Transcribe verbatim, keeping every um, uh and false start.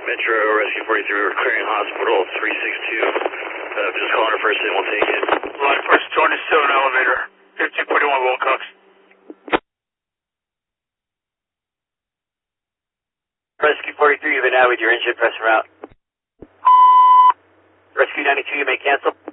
Metro Rescue forty-three, we're clearing hospital three six two. Uh, just calling her first and we'll take it. Line first twenty-seven elevator, fifteen forty-one Wilcox. Rescue forty-three, you've been out with your engine press route. Rescue ninety-two, you may cancel.